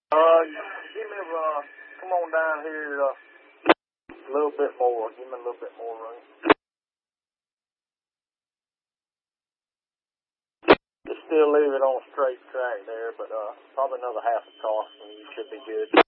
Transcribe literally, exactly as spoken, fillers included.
Uh, give me, uh, come on down here, uh, a little bit more. Give me a little bit more room. Just still leave it on a straight track there, but, uh, probably another half a car and you should be good.